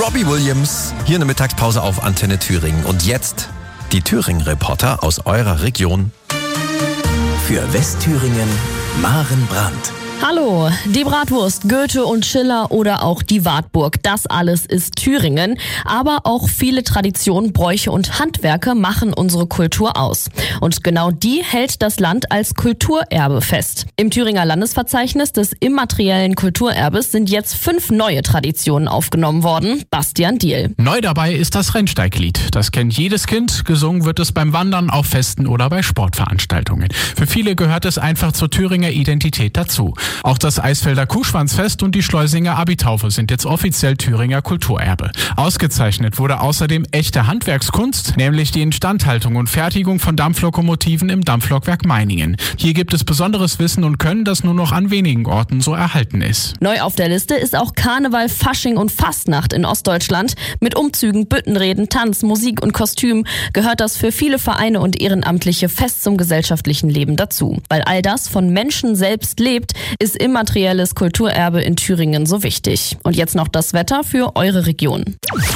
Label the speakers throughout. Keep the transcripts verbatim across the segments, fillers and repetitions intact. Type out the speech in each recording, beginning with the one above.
Speaker 1: Robbie Williams, hier eine Mittagspause auf Antenne Thüringen. Und jetzt die Thüringen-Reporter aus eurer Region.
Speaker 2: Für Westthüringen, Maren Brandt.
Speaker 3: Hallo, die Bratwurst, Goethe und Schiller oder auch die Wartburg, das alles ist Thüringen. Aber auch viele Traditionen, Bräuche und Handwerke machen unsere Kultur aus. Und genau die hält das Land als Kulturerbe fest. Im Thüringer Landesverzeichnis des immateriellen Kulturerbes sind jetzt fünf neue Traditionen aufgenommen worden. Bastian Diehl.
Speaker 4: Neu dabei ist das Rennsteiglied. Das kennt jedes Kind. Gesungen wird es beim Wandern, auf Festen oder bei Sportveranstaltungen. Für viele gehört es einfach zur Thüringer Identität dazu. Auch das Eisfelder Kuhschwanzfest und die Schleusinger Abitaufe sind jetzt offiziell Thüringer Kulturerbe. Ausgezeichnet wurde außerdem echte Handwerkskunst, nämlich die Instandhaltung und Fertigung von Dampflokomotiven im Dampflokwerk Meiningen. Hier gibt es besonderes Wissen und Können, das nur noch an wenigen Orten so erhalten ist.
Speaker 3: Neu auf der Liste ist auch Karneval, Fasching und Fastnacht in Ostdeutschland. Mit Umzügen, Büttenreden, Tanz, Musik und Kostüm gehört das für viele Vereine und Ehrenamtliche fest zum gesellschaftlichen Leben dazu. Weil all das von Menschen selbst lebt, ist immaterielles Kulturerbe in Thüringen so wichtig. Und jetzt noch das Wetter für eure Region.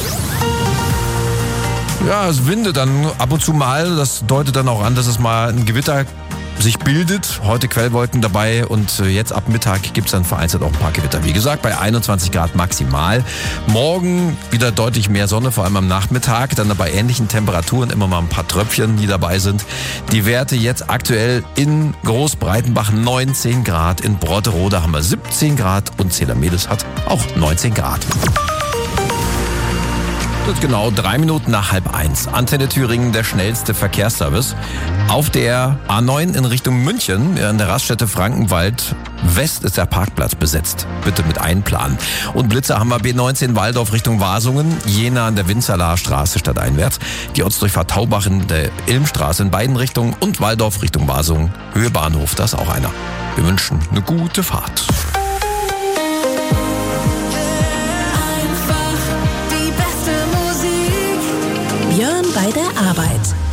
Speaker 1: Ja, es windet dann ab und zu mal. Das deutet dann auch an, dass es mal ein Gewitter sich bildet. Heute Quellwolken dabei und jetzt ab Mittag gibt es dann vereinzelt auch ein paar Gewitter. Wie gesagt, bei einundzwanzig Grad maximal. Morgen wieder deutlich mehr Sonne, vor allem am Nachmittag. Dann bei ähnlichen Temperaturen immer mal ein paar Tröpfchen, die dabei sind. Die Werte jetzt aktuell in Großbreitenbach neunzehn Grad. In Brotterode haben wir siebzehn Grad und Zedermedes hat auch neunzehn Grad. Das ist genau drei Minuten nach halb eins. Antenne Thüringen, der schnellste Verkehrsservice. Auf der A neun in Richtung München, in der Raststätte Frankenwald West, ist der Parkplatz besetzt. Bitte mit einplanen. Und Blitzer haben wir B neunzehn Waldorf Richtung Wasungen, Jena an der Winzerlaer Straße stadteinwärts. Die Ortsdurchfahrt Taubach in der Ilmstraße in beiden Richtungen und Waldorf Richtung Wasungen, Höhe Bahnhof, da ist auch einer. Wir wünschen eine gute Fahrt.
Speaker 5: Björn bei der Arbeit.